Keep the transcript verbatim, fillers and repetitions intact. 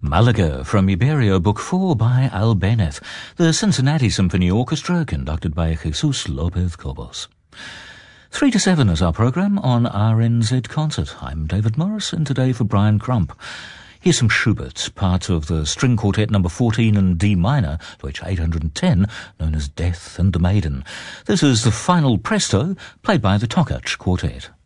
Malaga from Iberio, Book four by Albéniz, the Cincinnati Symphony Orchestra, conducted by Jesus Lopez Cobos. Three to seven is our programme on R N Z Concert. I'm David Morris, and today for Brian Crump. Here's some Schubert, part of the String Quartet number fourteen in D minor, to H eight hundred ten, known as Death and the Maiden. This is the final presto, played by the Tokac Quartet.